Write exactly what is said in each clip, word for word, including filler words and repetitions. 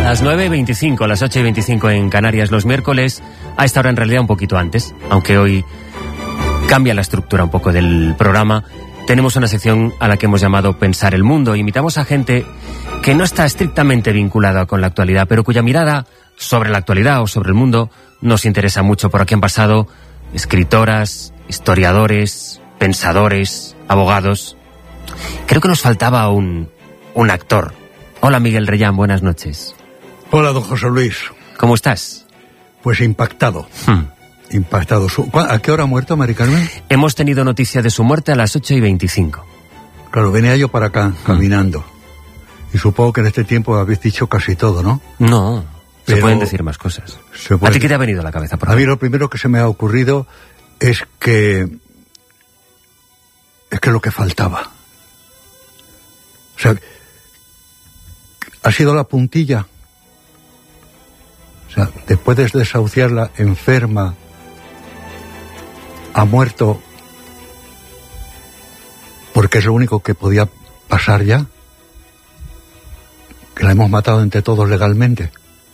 Las nueve y veinticinco, las ocho y veinticinco en Canarias los miércoles, a esta hora en realidad un poquito antes, aunque hoy cambia la estructura un poco del programa. Tenemos una sección a la que hemos llamado Pensar el Mundo. Invitamos a gente que no está estrictamente vinculada con la actualidad, pero cuya mirada sobre la actualidad o sobre el mundo nos interesa mucho. Por aquí han pasado escritoras, historiadores, pensadores, abogados. Creo que nos faltaba un, un actor. Hola Miguel Reyán, buenas noches. Hola, don José Luis. ¿Cómo estás? Pues impactado. Hmm. Impactado. ¿A qué hora ha muerto, Mari Carmen? Hemos tenido noticia de su muerte a las ocho y veinticinco. Claro, venía yo para acá, caminando. Hmm. Y supongo que en este tiempo habéis dicho casi todo, ¿no? No, Pero se pueden decir más cosas. Puede... ¿A ti qué te ha venido a la cabeza? Por a mí lo primero que se me ha ocurrido es que... Es que lo que faltaba. O sea, ha sido la puntilla. O sea, después de desahuciarla, enferma, ha muerto porque es lo único que podía pasar ya, que la hemos matado entre todos legalmente.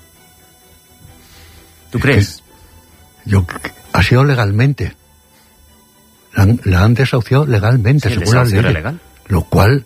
¿Tú crees? Yo, ha sido legalmente. La han, la han desahuciado legalmente, sí, según las leyes. Legal. Lo cual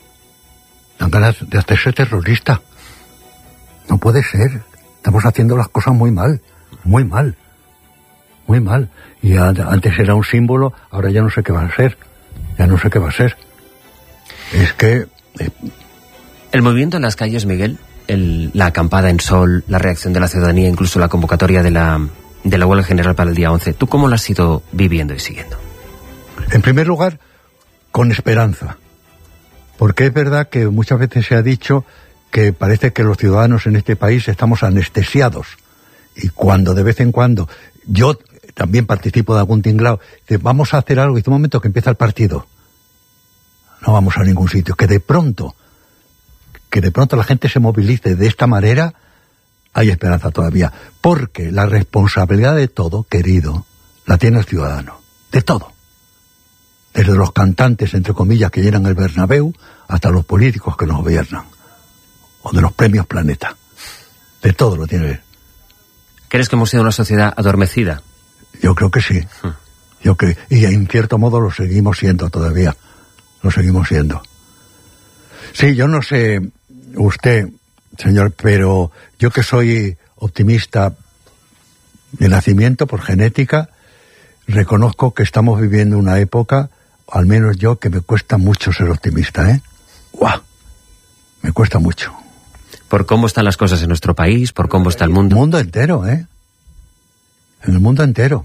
dan ganas de hacerse terrorista. No puede ser. Estamos haciendo las cosas muy mal, muy mal, muy mal. Y antes era un símbolo, ahora ya no sé qué va a ser, ya no sé qué va a ser. Es que... Eh... El movimiento en las calles, Miguel, el, la acampada en sol, la reacción de la ciudadanía, incluso la convocatoria de la, de la huelga general para el día once, ¿tú cómo lo has ido viviendo y siguiendo? En primer lugar, con esperanza. Porque es verdad que muchas veces se ha dicho que parece que los ciudadanos en este país estamos anestesiados. Y cuando de vez en cuando, yo también participo de algún tinglao, dice, vamos a hacer algo, y de un momento que empieza el partido, no vamos a ningún sitio. Que de pronto, que de pronto la gente se movilice de esta manera, hay esperanza todavía. Porque la responsabilidad de todo, querido, la tiene el ciudadano. De todo. Desde los cantantes, entre comillas, que llenan el Bernabéu, hasta los políticos que nos gobiernan. O de los premios Planeta. De todo lo tiene él. ¿Crees que hemos sido una sociedad adormecida? Yo creo que sí. Hmm. Yo creo, y en cierto modo lo seguimos siendo todavía. Lo seguimos siendo. Sí, yo no sé usted, señor, pero yo que soy optimista de nacimiento por genética, reconozco que estamos viviendo una época, al menos yo, que me cuesta mucho ser optimista, ¿eh? ¡Guau! Me cuesta mucho. ¿Por cómo están las cosas en nuestro país? ¿Por cómo está el mundo? El mundo entero, ¿eh? En el mundo entero.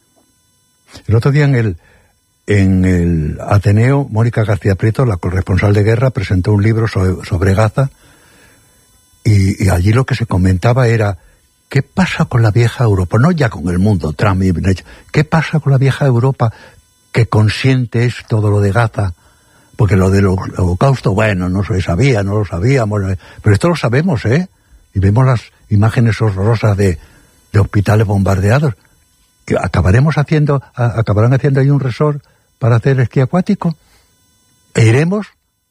El otro día en el, en el Ateneo, Mónica García Prieto, la corresponsal de guerra, presentó un libro sobre, sobre Gaza, y, y allí lo que se comentaba era, ¿qué pasa con la vieja Europa? No ya con el mundo, Trump y... ¿Qué pasa con la vieja Europa que consiente es todo lo de Gaza? Porque lo del holocausto, bueno, no se sabía, no lo sabíamos, pero esto lo sabemos, ¿eh? Y vemos las imágenes horrorosas de, de hospitales bombardeados. ¿Y acabaremos haciendo, a, acabarán haciendo ahí un resort para hacer esquí acuático? ¿E iremos?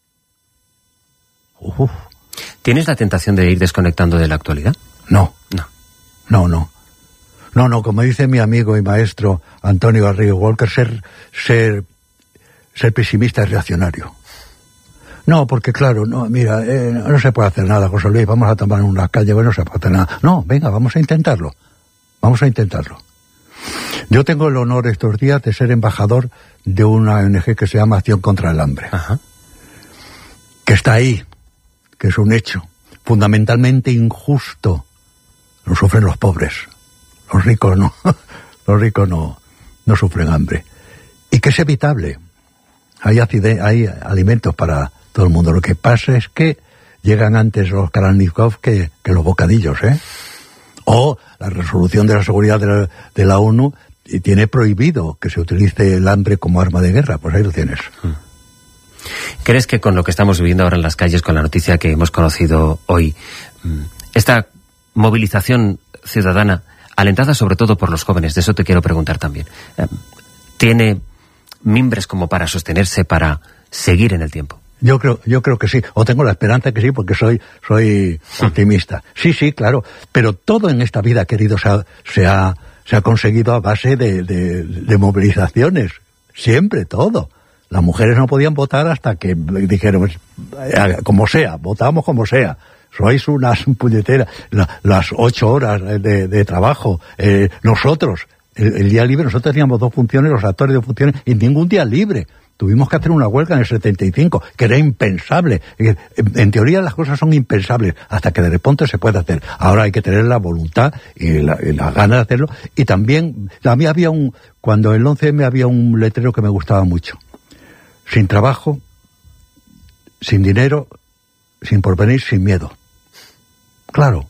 Uf. ¿Tienes la tentación de ir desconectando de la actualidad? No. No. No, no. No, no, como dice mi amigo y maestro Antonio Garrido Walker, ser, ser, ser pesimista es reaccionario. No, porque claro, no, mira, eh, no se puede hacer nada, José Luis, vamos a tomar una calle, bueno, no se puede hacer nada. No, venga, vamos a intentarlo. Vamos a intentarlo. Yo tengo el honor estos días de ser embajador de una O N G que se llama Acción contra el Hambre. Ajá. Que está ahí, que es un hecho fundamentalmente injusto. Lo sufren los pobres. Los ricos no. Los ricos no, no sufren hambre. Y que es evitable. Hay, acide- hay alimentos para todo el mundo. Lo que pasa es que llegan antes los Kalashnikov que, que los bocadillos, ¿eh? O la resolución de la seguridad de la, de la ONU y tiene prohibido que se utilice el hambre como arma de guerra. Pues ahí lo tienes. ¿Crees que con lo que estamos viviendo ahora en las calles, con la noticia que hemos conocido hoy, esta movilización ciudadana, alentada sobre todo por los jóvenes, de eso te quiero preguntar también, ¿tiene mimbres como para sostenerse, para seguir en el tiempo? Yo creo, yo creo que sí, o tengo la esperanza que sí, porque soy, soy optimista. Sí, sí, claro, pero todo en esta vida, querido, se ha, se ha, se ha conseguido a base de, de, de movilizaciones. Siempre, todo. Las mujeres no podían votar hasta que dijeron, como sea, votamos como sea. Sois unas puñeteras. La, las ocho horas de, de trabajo, eh, nosotros, el, el día libre, nosotros teníamos dos funciones, los actores de funciones, y ningún día libre. Tuvimos que hacer una huelga en el setenta y cinco, que era impensable. En teoría las cosas son impensables, hasta que de repente se puede hacer. Ahora hay que tener la voluntad y la, y la gana de hacerlo. Y también, a mí había un, cuando el once eme había un letrero que me gustaba mucho. Sin trabajo, sin dinero, sin porvenir, sin miedo. Claro.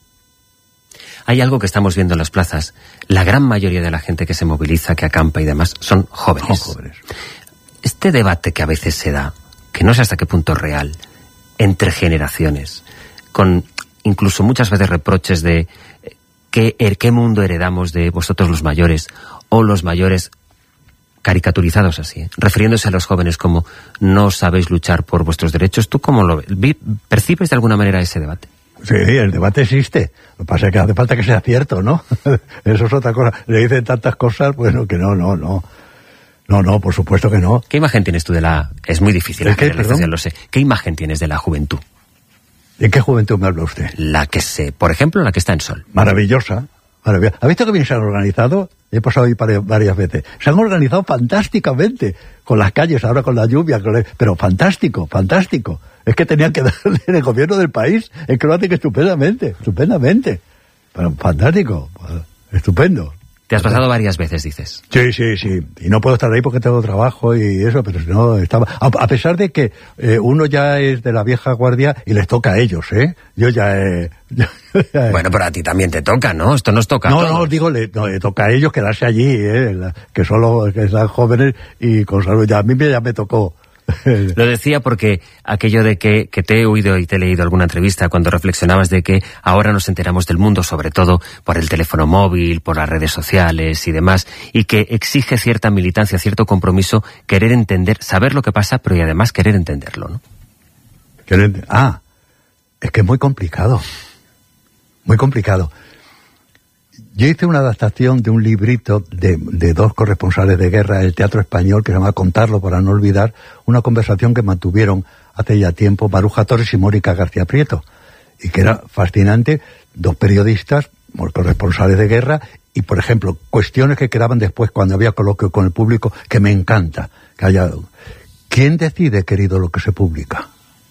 Hay algo que estamos viendo en las plazas. La gran mayoría de la gente que se moviliza, que acampa y demás, son jóvenes. Son jóvenes. Este debate que a veces se da, que no sé hasta qué punto es real, entre generaciones, con incluso muchas veces reproches de qué, qué mundo heredamos de vosotros los mayores, o los mayores caricaturizados así, ¿eh? refiriéndose a los jóvenes como no sabéis luchar por vuestros derechos. ¿Tú cómo lo ves? ¿Percibes de alguna manera ese debate? Sí, el debate existe. Lo que pasa es que hace falta que sea cierto, ¿no? Eso es otra cosa. Le dicen tantas cosas, bueno, que no, no, no. No, no, por supuesto que no. ¿Qué imagen tienes tú de la...? Es muy difícil, ¿El qué, la perdón? ya lo sé. ¿Qué imagen tienes de la juventud? ¿De qué juventud me habla usted? La que se... Por ejemplo, la que está en Sol. Maravillosa. Maravillosa. ¿Ha visto que bien se han organizado? He pasado ahí varias veces. Se han organizado fantásticamente. Con las calles, ahora con la lluvia. Con el... Pero fantástico, fantástico. Es que tenían que darle el gobierno del país. Es que lo hacen estupendamente, estupendamente. Pero fantástico, estupendo. Te has pasado varias veces, dices. Sí, sí, sí. Y no puedo estar ahí porque tengo trabajo y eso, pero si no, estaba... A, a pesar de que eh, uno ya es de la vieja guardia y les toca a ellos, ¿eh? Yo ya he... Yo, ya he... Bueno, pero a ti también te toca, ¿no? Esto nos toca No, a todos. no, digo, le, no, le toca a ellos quedarse allí, ¿eh? La, que solo que están jóvenes y con salud. Ya, a mí ya me tocó. Lo decía porque aquello de que, que te he oído y te he leído alguna entrevista cuando reflexionabas de que ahora nos enteramos del mundo sobre todo por el teléfono móvil, por las redes sociales y demás, y que exige cierta militancia, cierto compromiso, querer entender, saber lo que pasa, pero y además querer entenderlo, ¿no? Querer, ah, es que es muy complicado, muy complicado. Yo hice una adaptación de un librito de, de dos corresponsales de guerra del Teatro Español que se llama Contarlo para no olvidar, una conversación que mantuvieron hace ya tiempo Maruja Torres y Mónica García Prieto, y que era fascinante, dos periodistas, corresponsales de guerra, y por ejemplo, cuestiones que quedaban después cuando había coloquio con el público, que me encanta, que haya... ¿Quién decide, querido, lo que se publica?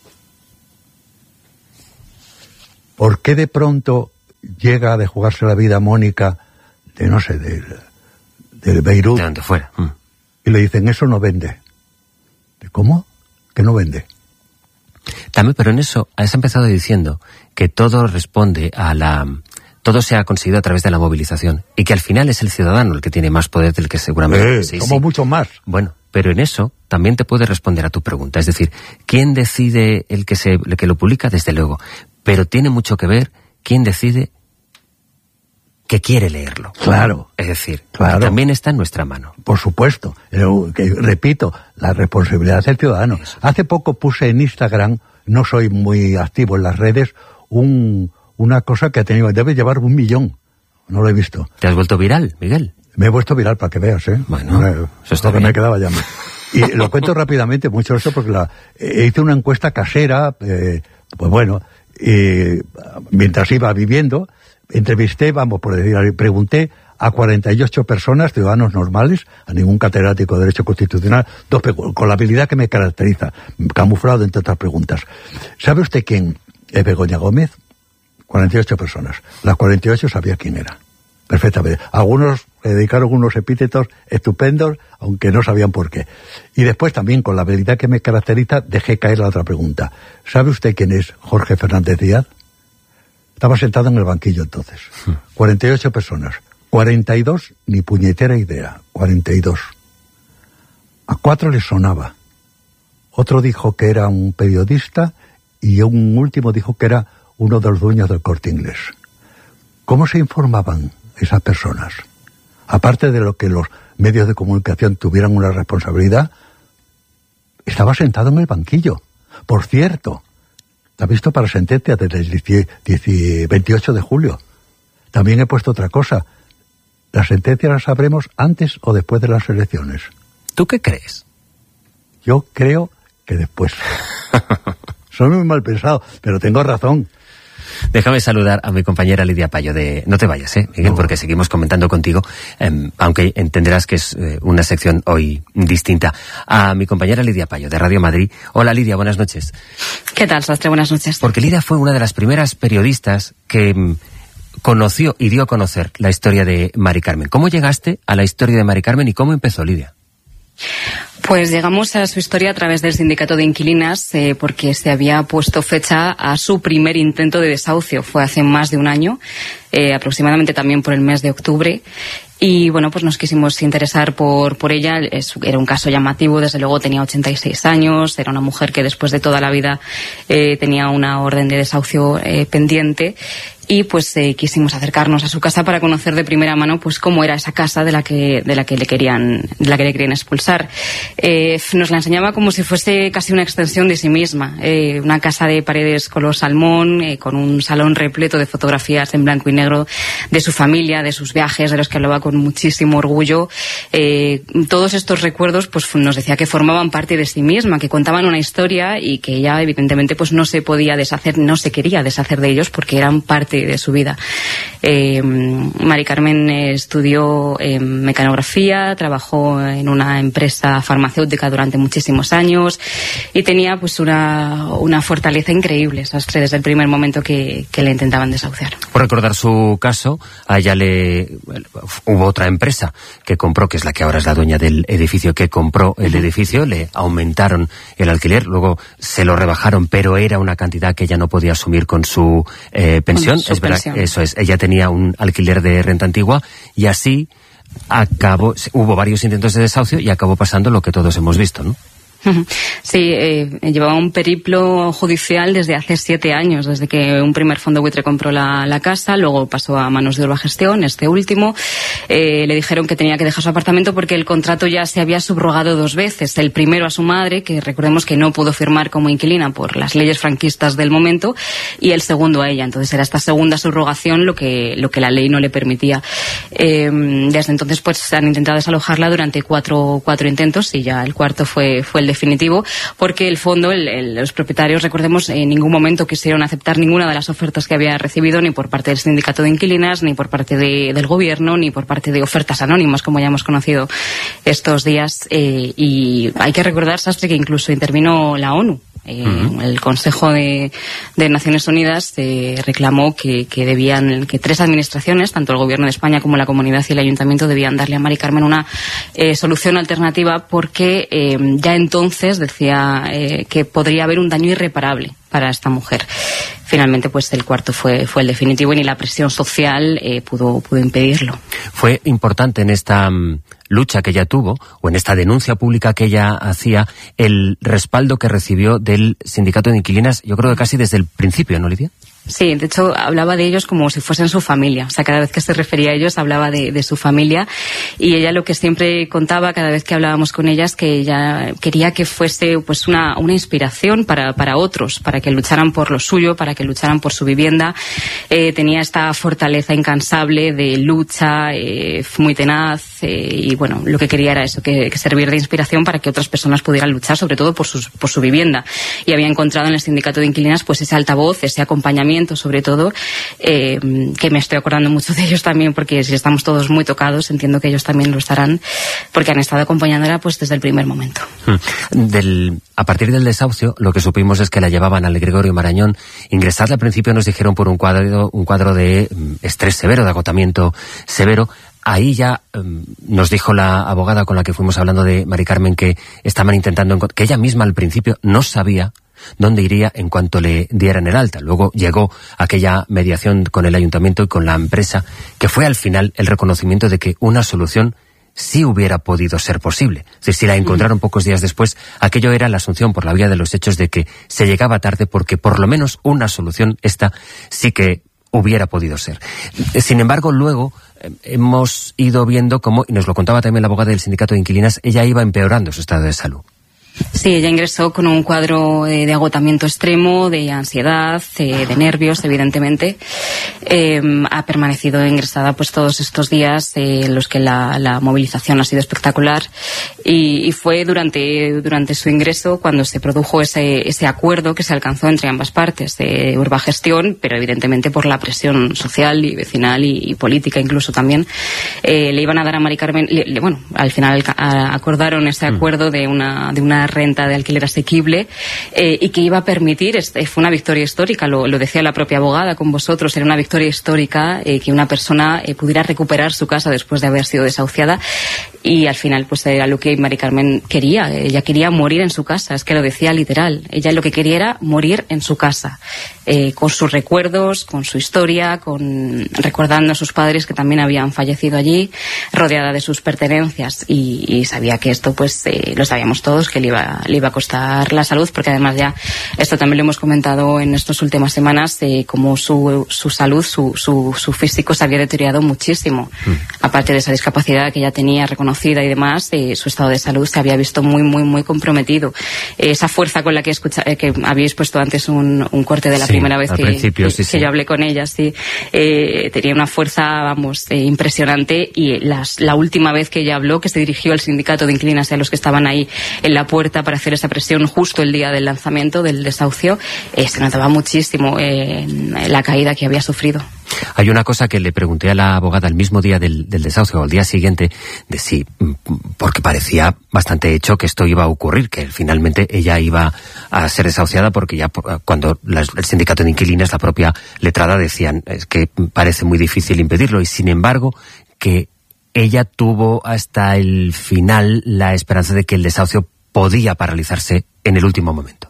¿Por qué de pronto llega de jugarse la vida a Mónica de, no sé, de, de Beirut? De donde fuera. Mm. Y le dicen, eso no vende. ¿Cómo? Que no vende. También, pero en eso has empezado diciendo que todo responde a la... Todo se ha conseguido a través de la movilización y que al final es el ciudadano el que tiene más poder del que seguramente... Eh, sí, somos sí. mucho más. Bueno, pero en eso también te puede responder a tu pregunta. Es decir, ¿quién decide el que, se, el que lo publica? Desde luego. Pero tiene mucho que ver quién decide que quiere leerlo. Claro. Es decir, claro. También está en nuestra mano. Por supuesto. Pero, que, repito, la responsabilidad del ciudadano. Eso. Hace poco puse en Instagram, no soy muy activo en las redes, un... una cosa que ha tenido, debe llevar un millón. No lo he visto. ¿Te has vuelto viral, Miguel? Me he vuelto viral para que veas, ¿eh? Bueno, me, eso está que bien. me quedaba ya. Y lo cuento rápidamente, mucho eso, porque la, eh, hice una encuesta casera, eh, pues bueno, eh, mientras iba viviendo, entrevisté, vamos por decir, pregunté a cuarenta y ocho personas, ciudadanos normales, a ningún catedrático de Derecho Constitucional, dos, con la habilidad que me caracteriza, camuflado entre otras preguntas. ¿Sabe usted quién es Begoña Gómez? cuarenta y ocho personas. Las cuarenta y ocho sabía quién era. Perfectamente. Algunos le dedicaron unos epítetos estupendos, aunque no sabían por qué. Y después también, con la habilidad que me caracteriza, dejé caer la otra pregunta. ¿Sabe usted quién es Jorge Fernández Díaz? Estaba sentado en el banquillo entonces. cuarenta y ocho personas. cuarenta y dos, ni puñetera idea. cuarenta y dos. A cuatro les sonaba. Otro dijo que era un periodista y un último dijo que era uno de los dueños del Corte Inglés. ¿Cómo se informaban esas personas? Aparte de lo que los medios de comunicación tuvieran una responsabilidad, estaba sentado en el banquillo. Por cierto, ¿te has visto para sentencia desde el veintiocho de julio? También he puesto otra cosa. Las sentencias las sabremos antes o después de las elecciones. ¿Tú qué crees? Yo creo que después. Soy muy mal pensado, pero tengo razón. Déjame saludar a mi compañera Lidia Payo de... No te vayas, ¿eh, Miguel? No. Porque seguimos comentando contigo, eh, aunque entenderás que es eh, una sección hoy distinta. A mi compañera Lidia Payo de Radio Madrid. Hola, Lidia, buenas noches. ¿Qué tal, Sastre? Buenas noches. Porque Lidia fue una de las primeras periodistas que mm, conoció y dio a conocer la historia de Mari Carmen. ¿Cómo llegaste a la historia de Mari Carmen y cómo empezó, Lidia? Pues llegamos a su historia a través del sindicato de inquilinas eh, porque se había puesto fecha a su primer intento de desahucio. Fue hace más de un año, eh, aproximadamente también por el mes de octubre. Y bueno, pues nos quisimos interesar por, por ella. Es, era un caso llamativo, desde luego tenía ochenta y seis años, era una mujer que después de toda la vida eh, tenía una orden de desahucio eh, pendiente. Y pues eh, quisimos acercarnos a su casa para conocer de primera mano pues cómo era esa casa de la que de la que le querían de la que le querían expulsar. Eh, nos la enseñaba como si fuese casi una extensión de sí misma, eh, una casa de paredes color salmón, eh, con un salón repleto de fotografías en blanco y negro de su familia, de sus viajes, de los que hablaba con muchísimo orgullo. Eh, todos estos recuerdos pues nos decía que formaban parte de sí misma, que contaban una historia y que ella evidentemente pues no se podía deshacer, no se quería deshacer de ellos porque eran parte de su vida. Eh, Mari Carmen estudió eh, mecanografía, trabajó en una empresa farmacéutica durante muchísimos años y tenía pues una, una fortaleza increíble, Sastre, desde el primer momento que, que le intentaban desahuciar. Por recordar su caso, a ella le hubo otra empresa que compró, que es la que ahora es la dueña del edificio, que compró el uh-huh. edificio, le aumentaron el alquiler, luego se lo rebajaron, pero era una cantidad que ella no podía asumir con su eh, pensión. Con su es verdad, pensión. Eso es, ella tenía un alquiler de renta antigua y así acabó, hubo varios intentos de desahucio y acabó pasando lo que todos hemos visto, ¿no? Sí, eh, llevaba un periplo judicial desde hace siete años, desde que un primer fondo buitre compró la, la casa, luego pasó a manos de Urbagestión, este último. Eh, le dijeron que tenía que dejar su apartamento porque el contrato ya se había subrogado dos veces. El primero a su madre, que recordemos que no pudo firmar como inquilina por las leyes franquistas del momento, y el segundo a ella. Entonces era esta segunda subrogación lo que, lo que la ley no le permitía. Eh, desde entonces pues han intentado desalojarla durante cuatro, cuatro intentos y ya el cuarto fue, fue el definitivo, porque el fondo, el, el, los propietarios, recordemos, en ningún momento quisieron aceptar ninguna de las ofertas que había recibido, ni por parte del sindicato de inquilinas, ni por parte de, del gobierno, ni por parte de ofertas anónimas, como ya hemos conocido estos días. Eh, y hay que recordar, Sastre, que incluso intervino la ONU. Eh, uh-huh. El Consejo de, de Naciones Unidas eh, reclamó que, que debían, que tres administraciones, tanto el Gobierno de España como la Comunidad y el Ayuntamiento, debían darle a Mari Carmen una eh, solución alternativa, porque eh, ya entonces decía eh, que podría haber un daño irreparable para esta mujer. Finalmente, pues el cuarto fue, fue el definitivo y ni la presión social eh, pudo, pudo impedirlo. Fue importante en esta um, lucha que ella tuvo, o en esta denuncia pública que ella hacía, el respaldo que recibió del sindicato de inquilinas, yo creo que casi desde el principio, ¿no, Lidia? Sí, de hecho hablaba de ellos como si fuesen su familia, o sea, cada vez que se refería a ellos hablaba de, de su familia, y ella lo que siempre contaba cada vez que hablábamos con ella es que ella quería que fuese pues una, una inspiración para, para otros, para que lucharan por lo suyo, para que lucharan por su vivienda. Eh, tenía esta fortaleza incansable de lucha, eh, muy tenaz, eh, y bueno, lo que quería era eso, que, que servir de inspiración para que otras personas pudieran luchar, sobre todo por, sus, por su vivienda, y había encontrado en el sindicato de inquilinas pues ese altavoz, ese acompañamiento, sobre todo, eh, que me estoy acordando mucho de ellos también, porque si estamos todos muy tocados, entiendo que ellos también lo estarán, porque han estado acompañándola pues desde el primer momento. Del, a partir del desahucio, lo que supimos es que la llevaban al Gregorio Marañón. Ingresarla al principio nos dijeron por un cuadro, un cuadro de estrés severo, de agotamiento severo. Ahí ya um, nos dijo la abogada con la que fuimos hablando de Mari Carmen que estaban intentando, que ella misma al principio no sabía dónde iría en cuanto le dieran el alta. Luego llegó aquella mediación con el ayuntamiento y con la empresa, que fue al final el reconocimiento de que una solución sí hubiera podido ser posible. Es decir, si la encontraron mm. pocos días después, aquello era la asunción por la vía de los hechos de que se llegaba tarde, porque por lo menos una solución esta sí que hubiera podido ser. Sin embargo, luego eh, hemos ido viendo cómo, y nos lo contaba también la abogada del sindicato de inquilinas, ella iba empeorando su estado de salud. Sí, ella ingresó con un cuadro eh, de agotamiento extremo, de ansiedad, eh, de nervios, evidentemente. Eh, ha permanecido ingresada pues todos estos días eh, en los que la, la movilización ha sido espectacular y, y fue durante durante su ingreso cuando se produjo ese ese acuerdo que se alcanzó entre ambas partes de Urbagestión, pero evidentemente por la presión social y vecinal y, y política incluso también. Eh, le iban a dar a Mari Carmen, le, le, bueno, al final a, acordaron ese acuerdo de una de una renta de alquiler asequible eh, y que iba a permitir, este, fue una victoria histórica, lo, lo decía la propia abogada con vosotros, era una victoria histórica eh, que una persona eh, pudiera recuperar su casa después de haber sido desahuciada y al final pues era lo que Mari Carmen quería, ella quería morir en su casa, es que lo decía literal, ella lo que quería era morir en su casa, eh, con sus recuerdos, con su historia, con recordando a sus padres que también habían fallecido allí, rodeada de sus pertenencias y, y sabía que esto pues eh, lo sabíamos todos, que le iba, le iba a costar la salud, porque además ya esto también lo hemos comentado en estas últimas semanas, eh, como su, su salud, su, su, su físico se había deteriorado muchísimo. Mm. Aparte de esa discapacidad que ella tenía reconocida y demás, eh, su estado de salud se había visto muy, muy, muy comprometido. Eh, esa fuerza con la que escucha, eh, que habíais puesto antes un, un corte de la sí, primera vez que, que, sí, sí. que yo hablé con ella, sí, eh, tenía una fuerza, vamos, eh, impresionante y las, la última vez que ella habló, que se dirigió al sindicato de inquilinas y a los que estaban ahí en la puerta para hacer esa presión justo el día del lanzamiento del desahucio, eh, se notaba muchísimo eh, la caída que había sufrido. Hay una cosa que le pregunté a la abogada el mismo día del, del desahucio o al día siguiente, de si, porque parecía bastante hecho que esto iba a ocurrir, que finalmente ella iba a ser desahuciada, porque ya cuando la, el sindicato de inquilinas, la propia letrada, decían es que parece muy difícil impedirlo, y sin embargo que ella tuvo hasta el final la esperanza de que el desahucio podía paralizarse en el último momento.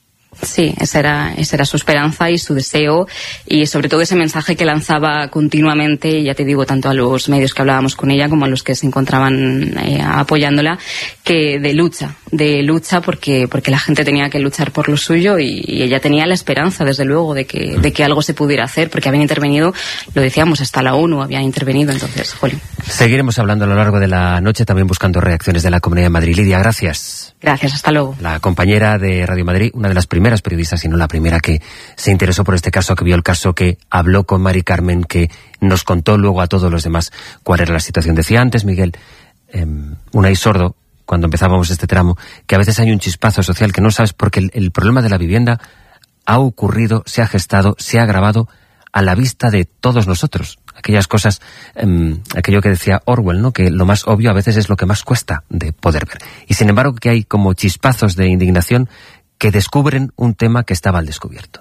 Sí, esa era, esa era su esperanza y su deseo, y sobre todo ese mensaje que lanzaba continuamente, ya te digo, tanto a los medios que hablábamos con ella como a los que se encontraban eh, apoyándola, que de lucha, de lucha porque porque la gente tenía que luchar por lo suyo y, y ella tenía la esperanza, desde luego, de que de que algo se pudiera hacer, porque habían intervenido, lo decíamos, hasta la ONU había intervenido, entonces, jolín. Seguiremos hablando a lo largo de la noche, también buscando reacciones de la Comunidad de Madrid. Lidia, gracias. Gracias, hasta luego. La compañera de Radio Madrid, una de las primeras periodistas, si no la primera, que se interesó por este caso, que vio el caso, que habló con Mari Carmen, que nos contó luego a todos los demás cuál era la situación. Decía antes, Miguel, eh, Unai Sordo, cuando empezábamos este tramo, que a veces hay un chispazo social que no sabes, porque el, el problema de la vivienda ha ocurrido, se ha gestado, se ha agravado a la vista de todos nosotros. Aquellas cosas, eh, aquello que decía Orwell, ¿no? Que lo más obvio a veces es lo que más cuesta de poder ver. Y sin embargo que hay como chispazos de indignación que descubren un tema que estaba al descubierto.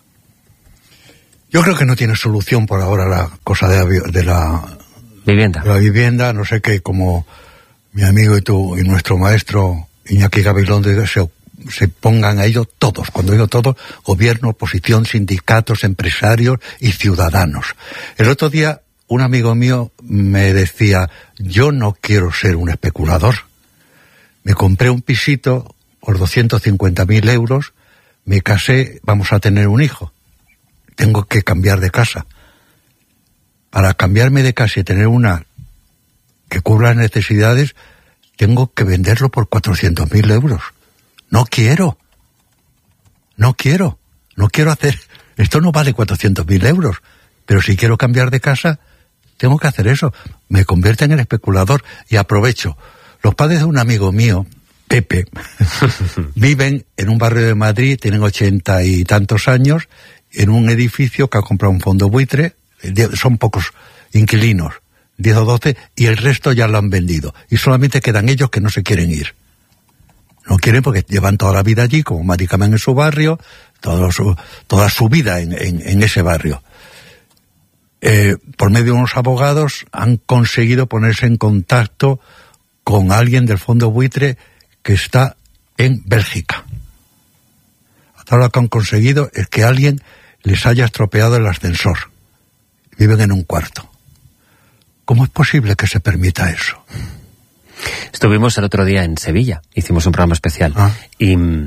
Yo creo que no tiene solución por ahora la cosa de la, de la vivienda. De la vivienda, no sé qué, como mi amigo y tú y nuestro maestro Iñaki Gabilondo se, se pongan a ello todos. Cuando digo todos, gobierno, oposición, sindicatos, empresarios y ciudadanos. El otro día un amigo mío me decía, yo no quiero ser un especulador. Me compré un pisito por doscientos cincuenta mil euros, me casé, vamos a tener un hijo. Tengo que cambiar de casa. Para cambiarme de casa y tener una que cubra las necesidades, tengo que venderlo por cuatrocientos mil euros. No quiero. No quiero. No quiero hacer... Esto no vale cuatrocientos mil euros. Pero si quiero cambiar de casa, tengo que hacer eso. Me convierten en especulador y aprovecho. Los padres de un amigo mío, Pepe, viven en un barrio de Madrid, tienen ochenta y tantos años, en un edificio que ha comprado un fondo buitre, son pocos inquilinos, diez o doce, y el resto ya lo han vendido. Y solamente quedan ellos que no se quieren ir. No quieren porque llevan toda la vida allí, como Mari Carmen en su barrio, todo su, toda su vida en, en, en ese barrio. Eh, por medio de unos abogados han conseguido ponerse en contacto con alguien del fondo buitre que está en Bélgica. Hasta ahora lo que han conseguido es que alguien les haya estropeado el ascensor. Viven en un cuarto. ¿Cómo es posible que se permita eso? Estuvimos el otro día en Sevilla, hicimos un programa especial, ah. y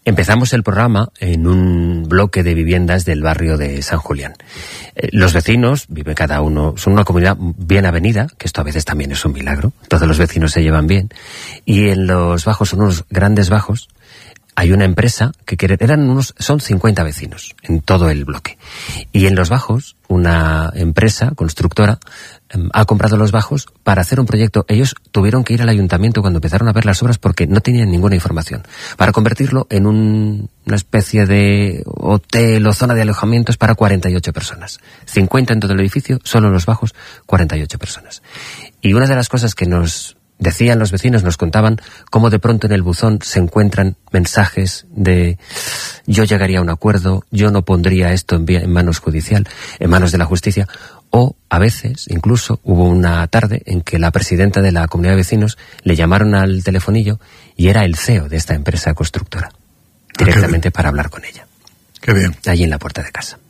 Empezamos el programa en un bloque de viviendas del barrio de San Julián. Eh, los vecinos, vive cada uno, son una comunidad bien avenida, que esto a veces también es un milagro, todos los vecinos se llevan bien, y en los bajos, son unos grandes bajos, hay una empresa que quiere, eran unos, son cincuenta vecinos en todo el bloque. Y en los bajos, una empresa constructora eh, ha comprado los bajos para hacer un proyecto. Ellos tuvieron que ir al ayuntamiento cuando empezaron a ver las obras porque no tenían ninguna información. Para convertirlo en un, una especie de hotel o zona de alojamientos para cuarenta y ocho personas. cincuenta en todo el edificio, solo en los bajos, cuarenta y ocho personas. Y una de las cosas que nos decían los vecinos, nos contaban cómo de pronto en el buzón se encuentran mensajes de yo llegaría a un acuerdo, yo no pondría esto en, en manos judicial, en manos de la justicia, o a veces, incluso, hubo una tarde en que la presidenta de la comunidad de vecinos le llamaron al telefonillo y era el C E O de esta empresa constructora, directamente ah, para hablar con ella. Qué bien. Allí en la puerta de casa.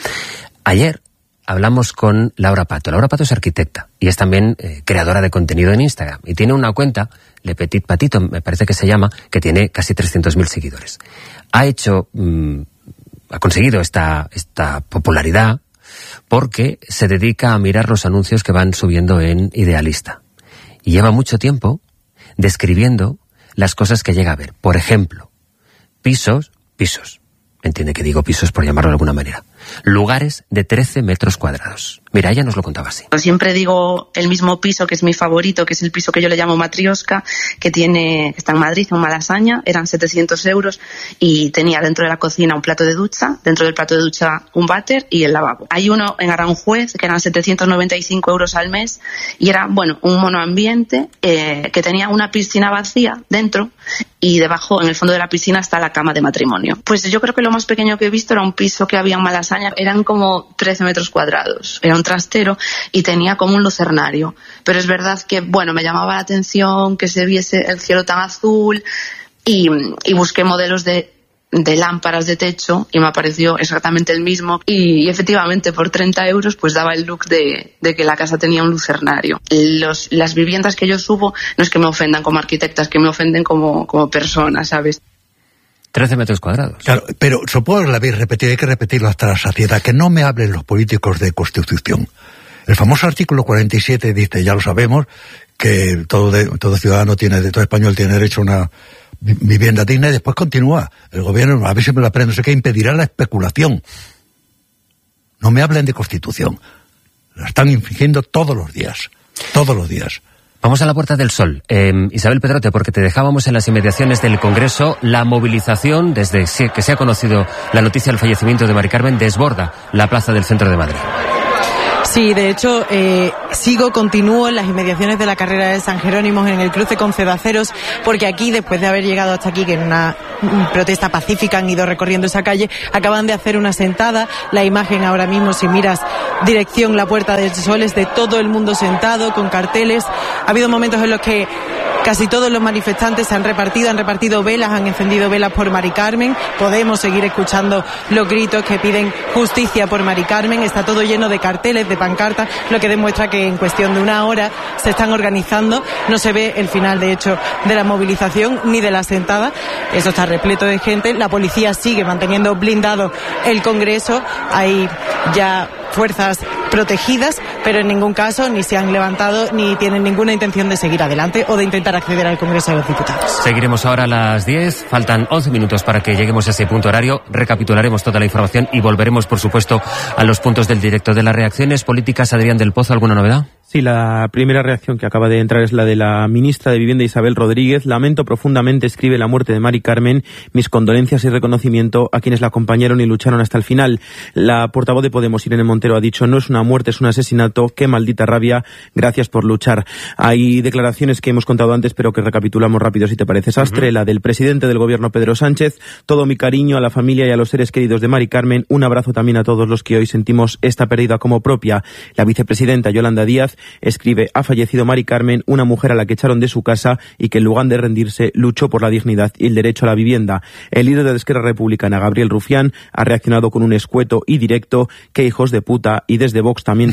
Ayer hablamos con Laura Pato. Laura Pato es arquitecta y es también eh, creadora de contenido en Instagram. Y tiene una cuenta, Le Petit Patito, me parece que se llama, que tiene casi trescientos mil seguidores. Ha hecho, mmm, ha conseguido esta, esta popularidad porque se dedica a mirar los anuncios que van subiendo en Idealista. Y lleva mucho tiempo describiendo las cosas que llega a ver. Por ejemplo, pisos, pisos. Entiende que digo pisos por llamarlo de alguna manera. Lugares de trece metros cuadrados. Mira, ella nos lo contaba así. Siempre digo el mismo piso, que es mi favorito, que es el piso que yo le llamo Matrioska, que tiene, está en Madrid, en Malasaña, eran setecientos euros y tenía dentro de la cocina un plato de ducha, dentro del plato de ducha un váter y el lavabo. Hay uno en Aranjuez que eran setecientos noventa y cinco euros al mes y era, bueno, un monoambiente eh, que tenía una piscina vacía dentro y debajo, en el fondo de la piscina, está la cama de matrimonio. Pues yo creo que lo más pequeño que he visto era un piso que había en Malasaña, eran como trece metros cuadrados, era un trastero y tenía como un lucernario. Pero es verdad que, bueno, me llamaba la atención que se viese el cielo tan azul y, y busqué modelos de, de lámparas de techo y me apareció exactamente el mismo y, y efectivamente por treinta euros pues daba el look de, de que la casa tenía un lucernario. Los, las viviendas que yo subo no es que me ofendan como arquitectas, que me ofenden como, como personas, ¿sabes? trece metros cuadrados. Claro, pero supongo que la habéis repetido, hay que repetirlo hasta la saciedad, que no me hablen los políticos de Constitución. El famoso artículo cuarenta y siete dice, ya lo sabemos, que todo, de, todo ciudadano tiene, de todo español tiene derecho a una vivienda digna, y después continúa. El gobierno, a ver si me lo aprendo, no sé qué, impedirá la especulación. No me hablen de Constitución. La están infringiendo todos los días. Todos los días. Vamos a la Puerta del Sol. Eh, Isabel Pedrote, porque te dejábamos en las inmediaciones del Congreso. La movilización, desde que se ha conocido la noticia del fallecimiento de Mari Carmen, desborda la plaza del centro de Madrid. Sí, de hecho, eh, sigo, continúo en las inmediaciones de la carrera de San Jerónimo, en el cruce con Cedaceros, porque aquí, después de haber llegado hasta aquí, que en una protesta pacífica han ido recorriendo esa calle, acaban de hacer una sentada. La imagen ahora mismo, si miras dirección la Puerta del Sol, es de todo el mundo sentado, con carteles. Ha habido momentos en los que casi todos los manifestantes se han repartido, han repartido velas, han encendido velas por Mari Carmen. Podemos seguir escuchando los gritos que piden justicia por Mari Carmen. Está todo lleno de carteles, de pancartas, lo que demuestra que en cuestión de una hora se están organizando. No se ve el final, de hecho, de la movilización ni de la sentada. Eso está repleto de gente. La policía sigue manteniendo blindado el Congreso. Hay ya fuerzas protegidas, pero en ningún caso ni se han levantado ni tienen ninguna intención de seguir adelante o de intentar acceder al Congreso de los Diputados. Seguiremos ahora a las diez, faltan once minutos para que lleguemos a ese punto horario, recapitularemos toda la información y volveremos, por supuesto, a los puntos del directo. De las reacciones políticas, Adrián del Pozo, ¿alguna novedad? Sí, la primera reacción que acaba de entrar es la de la ministra de Vivienda, Isabel Rodríguez. Lamento profundamente, escribe, la muerte de Mari Carmen. Mis condolencias y reconocimiento a quienes la acompañaron y lucharon hasta el final. La portavoz de Podemos, Irene Montero, ha dicho, no es una muerte, es un asesinato. Qué maldita rabia. Gracias por luchar. Hay declaraciones que hemos contado antes, pero que recapitulamos rápido, si te parece, Sastre. Uh-huh. La del presidente del gobierno, Pedro Sánchez. Todo mi cariño a la familia y a los seres queridos de Mari Carmen. Un abrazo también a todos los que hoy sentimos esta pérdida como propia. La vicepresidenta, Yolanda Díaz, escribe, ha fallecido Mari Carmen, una mujer a la que echaron de su casa y que en lugar de rendirse luchó por la dignidad y el derecho a la vivienda. El líder de Esquerra Republicana, Gabriel Rufián, ha reaccionado con un escueto y directo, que hijos de puta, y desde Vox también tenemos mensajes.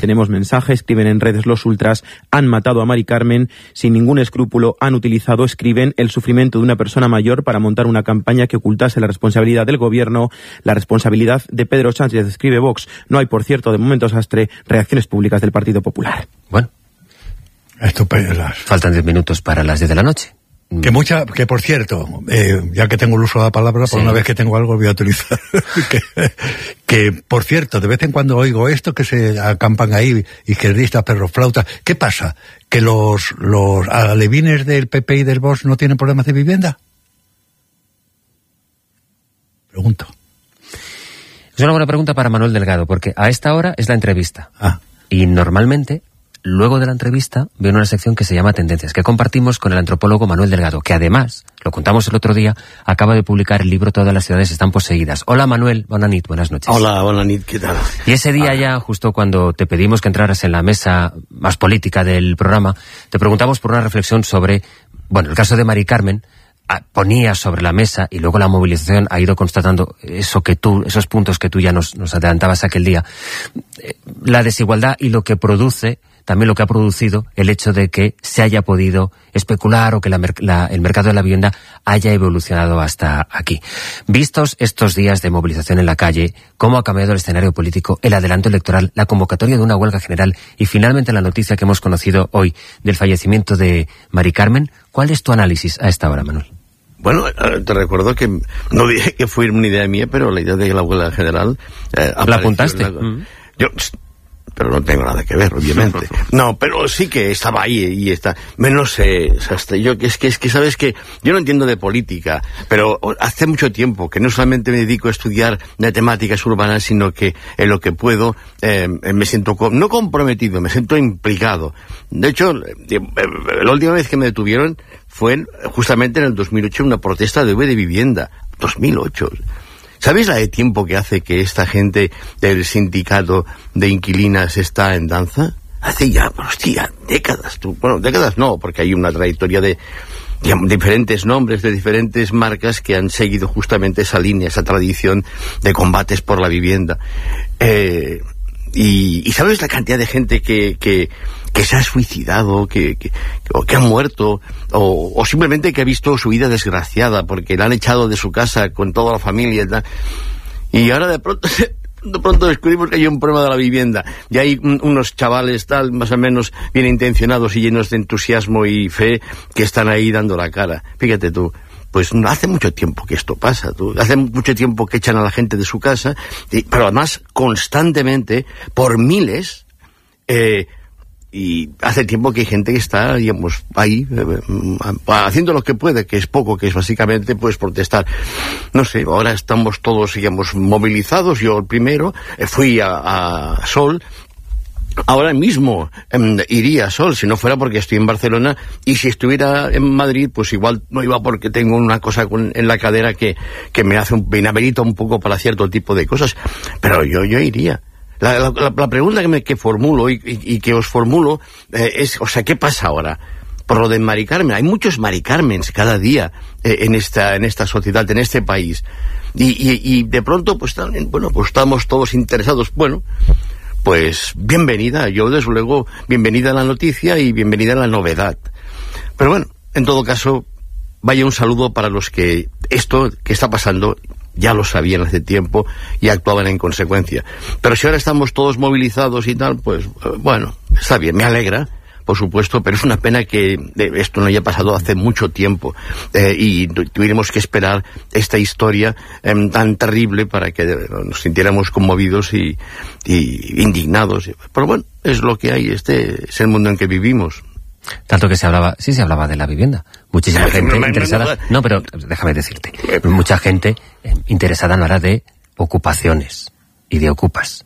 mensaje, escriben en redes los ultras, han matado a Mari Carmen, sin ningún escrúpulo han utilizado, escriben, el sufrimiento de una persona mayor para montar una campaña que ocultase la responsabilidad del gobierno, la responsabilidad de Pedro Sánchez, escribe Vox. No hay, por cierto, de momento Sastre, reacciones públicas del Partido Popular. Bueno. Estupendo. Faltan diez minutos para las diez de la noche. Que mucha, que por cierto, eh, ya que tengo el uso de la palabra, por sí. Una vez que tengo algo voy a utilizar. que, que, por cierto, de vez en cuando oigo esto que se acampan ahí, izquierdistas, perros flautas. ¿Qué pasa? ¿Que los, los alevines del P P y del Vox no tienen problemas de vivienda? Pregunto. Es una buena pregunta para Manuel Delgado, porque a esta hora es la entrevista. Ah. Y normalmente, luego de la entrevista, viene una sección que se llama Tendencias, que compartimos con el antropólogo Manuel Delgado, que además, lo contamos el otro día, acaba de publicar el libro Todas las ciudades están poseídas. Hola Manuel, buenas nit, buenas noches. Hola, buenas nit, ¿qué tal? Y ese día ah. ya, justo cuando te pedimos que entraras en la mesa más política del programa, te preguntamos por una reflexión sobre, bueno, el caso de Mari Carmen, ponía sobre la mesa y luego la movilización ha ido constatando eso que tú, esos puntos que tú ya nos, nos adelantabas aquel día, la desigualdad y lo que produce, también lo que ha producido el hecho de que se haya podido especular o que la, la, el mercado de la vivienda haya evolucionado hasta aquí. Vistos estos días de movilización en la calle, cómo ha cambiado el escenario político, el adelanto electoral, la convocatoria de una huelga general y finalmente la noticia que hemos conocido hoy del fallecimiento de Mari Carmen, ¿cuál es tu análisis a esta hora, Manuel? Bueno, te recuerdo que no dije que fue una idea mía, pero la idea de la huelga general... Eh, ¿La apuntaste? La... Mm. Yo... Pero no tengo nada que ver, obviamente. No, pero sí que estaba ahí y está. No sé, Sastre, yo es que es que sabes que yo no entiendo de política, pero hace mucho tiempo que no solamente me dedico a estudiar matemáticas urbanas, sino que en lo que puedo eh, me siento no comprometido, me siento implicado. De hecho, la última vez que me detuvieron fue justamente en el dos mil ocho una protesta de de vivienda. dos mil ocho. ¿Sabéis la de tiempo que hace que esta gente del sindicato de inquilinas está en danza? Hace ya, hostia, décadas. Tú, bueno, décadas no, porque hay una trayectoria de, digamos, diferentes nombres, de diferentes marcas que han seguido justamente esa línea, esa tradición de combates por la vivienda. Eh, y, y ¿sabes la cantidad de gente que... que que se ha suicidado, que, que, o que ha muerto, o, o simplemente que ha visto su vida desgraciada porque la han echado de su casa con toda la familia y tal? Y ahora de pronto de pronto descubrimos que hay un problema de la vivienda y hay un, unos chavales tal, más o menos bien intencionados y llenos de entusiasmo y fe, que están ahí dando la cara. Fíjate tú, pues hace mucho tiempo que esto pasa, tú. Hace mucho tiempo que echan a la gente de su casa, y, pero además constantemente, por miles, eh, y hace tiempo que hay gente que está, digamos, ahí, eh, haciendo lo que puede, que es poco, que es básicamente, pues, protestar. No sé, ahora estamos todos, digamos, movilizados. Yo el primero eh, fui a, a Sol. Ahora mismo eh, iría a Sol, si no fuera porque estoy en Barcelona, y si estuviera en Madrid, pues igual no iba, porque tengo una cosa con, en la cadera que, que me hace un, me inhabilita un poco para cierto tipo de cosas. Pero yo, yo iría. La, la, la pregunta que me que formulo y, y, y que os formulo eh, es, o sea, ¿qué pasa ahora? Por lo de Mari Carmen, hay muchos Mari Carmens cada día eh, en esta en esta sociedad, en este país. Y, y, y de pronto, pues también, bueno, pues estamos todos interesados. Bueno, pues bienvenida, yo desde luego, bienvenida a la noticia y bienvenida a la novedad. Pero bueno, en todo caso, vaya un saludo para los que esto que está pasando ya lo sabían hace tiempo y actuaban en consecuencia. Pero si ahora estamos todos movilizados y tal, pues bueno, está bien, me alegra, por supuesto, pero es una pena que esto no haya pasado hace mucho tiempo eh, y tuviéramos que esperar esta historia eh, tan terrible para que nos sintiéramos conmovidos y, y indignados. Pero bueno, es lo que hay, este es el mundo en que vivimos. Tanto que se hablaba, sí se hablaba de la vivienda. Muchísima no, gente no, no, interesada. No, no, no, pero déjame decirte. Mucha gente eh, interesada en hablar de ocupaciones y de ocupas.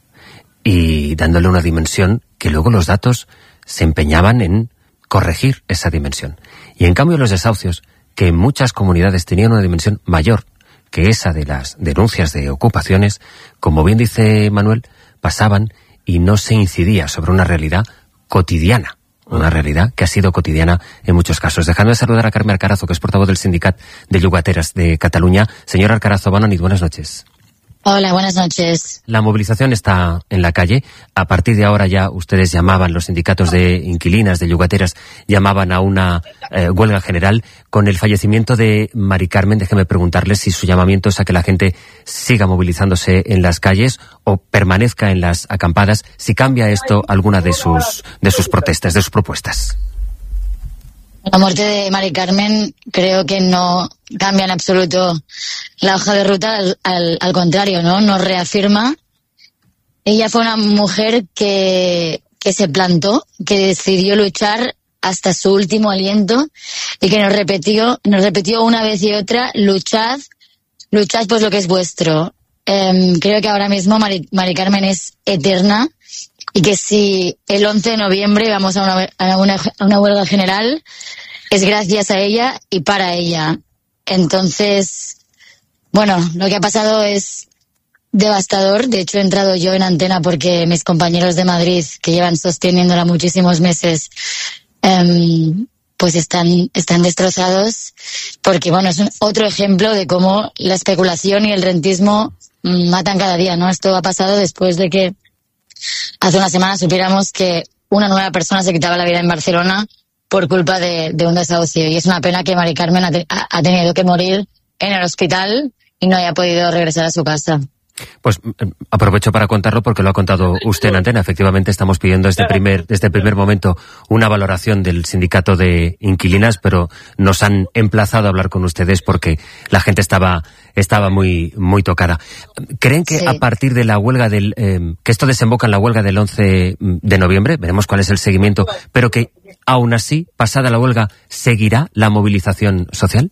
Y dándole una dimensión que luego los datos se empeñaban en corregir esa dimensión. Y en cambio los desahucios, que en muchas comunidades tenían una dimensión mayor que esa de las denuncias de ocupaciones, como bien dice Manuel, pasaban y no se incidía sobre una realidad cotidiana. Una realidad que ha sido cotidiana en muchos casos. Dejadme saludar a Carme Alcarazo, que es portavoz del Sindicat de Llogateras de Cataluña. Señor Alcarazo, buenas noches. Hola, buenas noches. La movilización está en la calle. A partir de ahora ya ustedes llamaban, los sindicatos de inquilinas, de yugateras, llamaban a una eh, huelga general. Con el fallecimiento de Mari Carmen, déjeme preguntarle si su llamamiento es a que la gente siga movilizándose en las calles o permanezca en las acampadas, si cambia esto alguna de sus, de sus protestas, de sus propuestas. La muerte de Mari Carmen creo que no cambia en absoluto la hoja de ruta, al, al, al contrario, ¿no? Nos reafirma. Ella fue una mujer que, que se plantó, que decidió luchar hasta su último aliento y que nos repitió, nos repitió una vez y otra, luchad, luchad pues lo que es vuestro. Eh, creo que ahora mismo Mari, Mari Carmen es eterna y que si el once de noviembre vamos a una, a una, a una huelga general, es gracias a ella y para ella. Entonces, bueno, lo que ha pasado es devastador. De hecho, he entrado yo en antena porque mis compañeros de Madrid, que llevan sosteniéndola muchísimos meses, eh, pues están, están destrozados. Porque, bueno, es un, otro ejemplo de cómo la especulación y el rentismo mmm, matan cada día, ¿no? Esto ha pasado después de que hace una semana supiéramos que una nueva persona se quitaba la vida en Barcelona por culpa de, de un desahucio. Y es una pena que Mari Carmen ha, te, ha tenido que morir en el hospital y no haya podido regresar a su casa. Pues aprovecho para contarlo porque lo ha contado usted en antena. Efectivamente estamos pidiendo desde, primer, desde el primer momento una valoración del sindicato de inquilinas, pero nos han emplazado a hablar con ustedes porque la gente estaba estaba muy muy tocada. ¿Creen que sí, a partir de la huelga del... Eh, que esto desemboca en la huelga del once de noviembre? Veremos cuál es el seguimiento, pero que aún así, pasada la huelga, ¿seguirá la movilización social?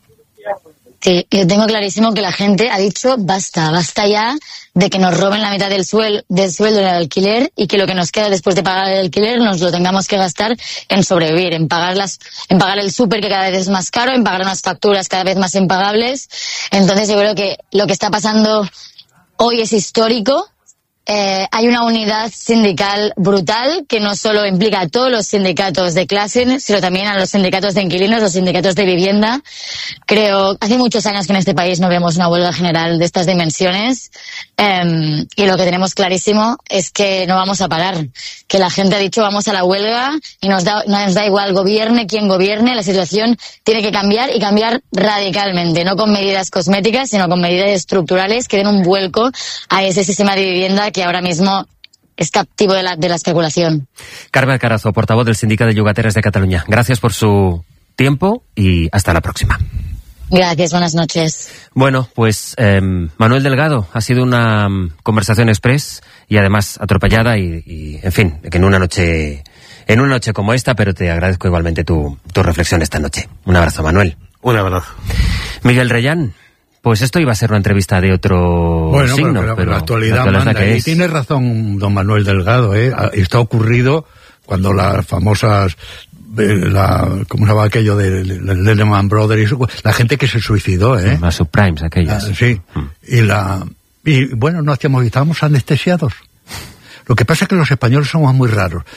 Sí, yo tengo clarísimo que la gente ha dicho basta, basta ya de que nos roben la mitad del sueldo del sueldo del alquiler y que lo que nos queda después de pagar el alquiler nos lo tengamos que gastar en sobrevivir, en pagar las, en pagar el súper que cada vez es más caro, en pagar unas facturas cada vez más impagables. Entonces yo creo que lo que está pasando hoy es histórico. Eh, hay una unidad sindical brutal que no solo implica a todos los sindicatos de clase, sino también a los sindicatos de inquilinos, los sindicatos de vivienda. Creo, hace muchos años que en este país no vemos una huelga general de estas dimensiones, eh, y lo que tenemos clarísimo es que no vamos a parar, que la gente ha dicho vamos a la huelga y nos da, nos da igual gobierne quien gobierne, la situación tiene que cambiar y cambiar radicalmente, no con medidas cosméticas, sino con medidas estructurales que den un vuelco a ese sistema de vivienda que ahora mismo es captivo de la, de la especulación. Carme Alcarazo, portavoz del Sindicato de Yugateras de Cataluña. Gracias por su tiempo y hasta la próxima. Gracias, buenas noches. Bueno, pues eh, Manuel Delgado, ha sido una um, conversación express y además atropellada y, y, en fin, que en una noche en una noche como esta, pero te agradezco igualmente tu, tu reflexión esta noche. Un abrazo, Manuel. Un abrazo. Miguel Reyán. Pues esto iba a ser una entrevista de otro bueno, signo, pero, pero, pero la actualidad, la actualidad manda. Y tiene razón don Manuel Delgado, ¿eh? Esto ha ocurrido cuando las famosas, eh, la, ¿cómo se llama aquello de, de, de Lehman Brothers? La gente que se suicidó, ¿eh? Las subprimes, aquellas. Ah, sí. Hmm. Y la, y bueno, no hacíamos, estábamos anestesiados. Lo que pasa es que los españoles somos muy raros.